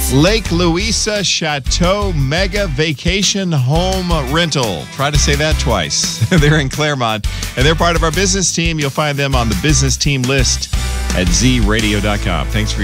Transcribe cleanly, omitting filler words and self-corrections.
Lake Louisa Chateau Mega Vacation Home Rental. Try to say that twice. They're in Claremont, and they're part of our business team. You'll find them on the business team list at zradio.com. Thanks for